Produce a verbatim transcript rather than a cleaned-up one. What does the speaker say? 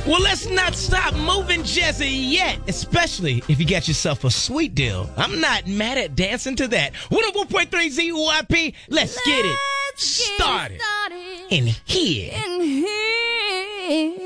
Well, let's not stop moving just yet, especially if you got yourself a sweet deal. I'm not mad at dancing to that. one oh one point three Z Y P, let's, let's get it started. started in here. In here.